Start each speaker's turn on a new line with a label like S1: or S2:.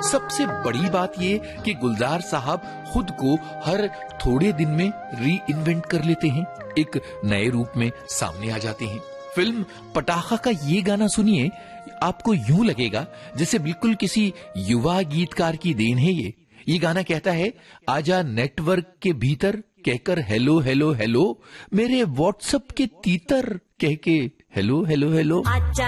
S1: सबसे बड़ी बात ये कि गुलजार साहब खुद को हर थोड़े दिन में री इन्वेंट कर लेते हैं, एक नए रूप में सामने आ जाते हैं। फिल्म पटाखा का ये गाना सुनिए, आपको यूं लगेगा जैसे बिल्कुल किसी युवा गीतकार की देन है। ये गाना कहता है, आजा नेटवर्क के भीतर कहकर हेलो हेलो हेलो, मेरे व्हाट्सएप के तीतर कह के हेलो हेलो हेलो।